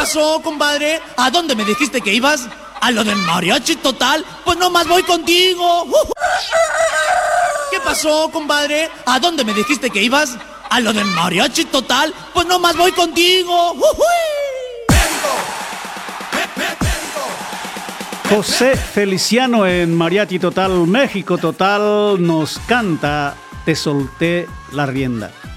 pasó, compadre? ¿A dónde me dijiste que ibas? ¿A lo del mariachi total? Pues nomás voy contigo. ¿Qué pasó, compadre? ¿A dónde me dijiste que ibas? ¿A lo del mariachi total? Pues nomás voy contigo. José Feliciano en Mariachi Total, México Total, nos canta Te solté la rienda.